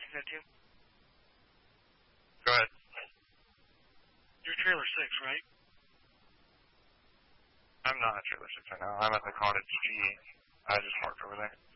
Is that Tim? Go ahead. You're trailer 6, right? I'm not at trailer 6 right now. I'm at the cottage G. I just parked over there.